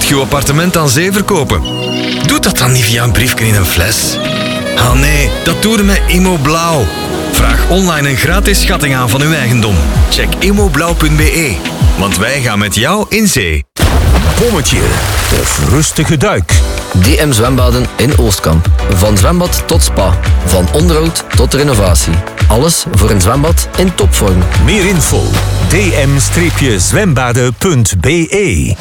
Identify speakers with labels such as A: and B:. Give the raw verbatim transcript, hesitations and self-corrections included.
A: je je appartement aan zee verkopen? Doe dat dan niet via een briefje in een fles. Ah nee, dat doe je met Immoblauw. Vraag online een gratis schatting aan van uw eigendom. Check immoblauw punt b e, want wij gaan met jou in zee.
B: Bommetje of rustige duik.
C: D M Zwembaden in Oostkamp. Van zwembad tot spa. Van onderhoud tot renovatie. Alles voor een zwembad in topvorm.
B: Meer info: d m zwembaden punt b e.